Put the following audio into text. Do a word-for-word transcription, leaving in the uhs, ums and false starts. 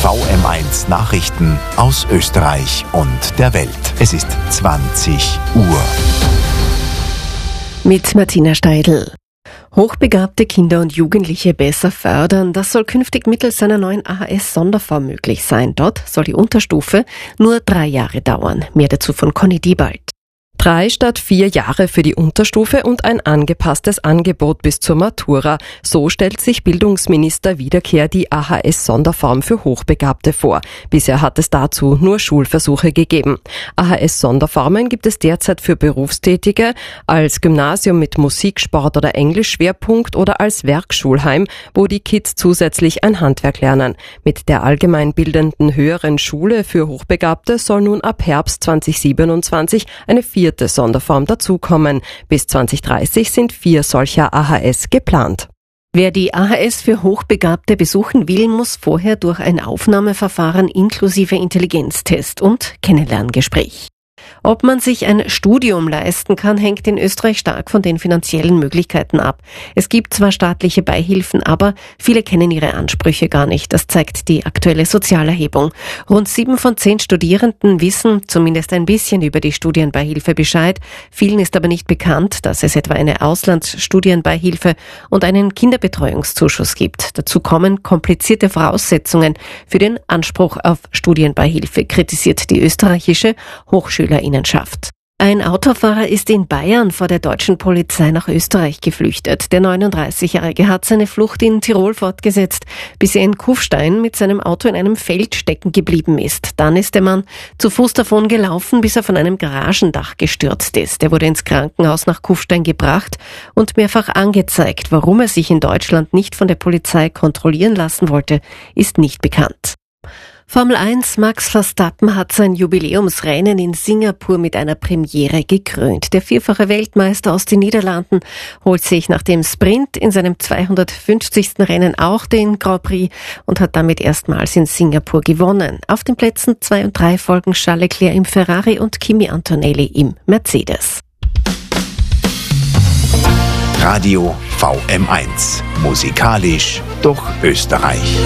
V M eins Nachrichten aus Österreich und der Welt. Es ist zwanzig Uhr. Mit Martina Steidl. Hochbegabte Kinder und Jugendliche besser fördern, das soll künftig mittels einer neuen A H S-Sonderform möglich sein. Dort soll die Unterstufe nur drei Jahre dauern. Mehr dazu von Conny Diebald. Drei statt vier Jahre für die Unterstufe und ein angepasstes Angebot bis zur Matura. So stellt sich Bildungsminister Wiederkehr die A H S-Sonderform für Hochbegabte vor. Bisher hat es dazu nur Schulversuche gegeben. A H S-Sonderformen gibt es derzeit für Berufstätige, als Gymnasium mit Musik, Sport oder Englisch-Schwerpunkt oder als Werkschulheim, wo die Kids zusätzlich ein Handwerk lernen. Mit der allgemeinbildenden höheren Schule für Hochbegabte soll nun ab Herbst zweitausendsiebenundzwanzig eine vierte Sonderform dazukommen. Bis zwanzig dreißig sind vier solcher A H S geplant. Wer die A H S für Hochbegabte besuchen will, muss vorher durch ein Aufnahmeverfahren inklusive Intelligenztest und Kennenlerngespräch. Ob man sich ein Studium leisten kann, hängt in Österreich stark von den finanziellen Möglichkeiten ab. Es gibt zwar staatliche Beihilfen, aber viele kennen ihre Ansprüche gar nicht. Das zeigt die aktuelle Sozialerhebung. Rund sieben von zehn Studierenden wissen zumindest ein bisschen über die Studienbeihilfe Bescheid. Vielen ist aber nicht bekannt, dass es etwa eine Auslandsstudienbeihilfe und einen Kinderbetreuungszuschuss gibt. Dazu kommen komplizierte Voraussetzungen für den Anspruch auf Studienbeihilfe, kritisiert die österreichische Hochschülerinnenschaft. Ein Autofahrer ist in Bayern vor der deutschen Polizei nach Österreich geflüchtet. Der neununddreißigjährige hat seine Flucht in Tirol fortgesetzt, bis er in Kufstein mit seinem Auto in einem Feld stecken geblieben ist. Dann ist der Mann zu Fuß davon gelaufen, bis er von einem Garagendach gestürzt ist. Er wurde ins Krankenhaus nach Kufstein gebracht und mehrfach angezeigt. Warum er sich in Deutschland nicht von der Polizei kontrollieren lassen wollte, ist nicht bekannt. Formel eins Max Verstappen hat sein Jubiläumsrennen in Singapur mit einer Premiere gekrönt. Der vierfache Weltmeister aus den Niederlanden holt sich nach dem Sprint in seinem zweihundertfünfzigsten Rennen auch den Grand Prix und hat damit erstmals in Singapur gewonnen. Auf den Plätzen zwei und drei folgen Charles Leclerc im Ferrari und Kimi Antonelli im Mercedes. Radio V M eins. Musikalisch durch Österreich.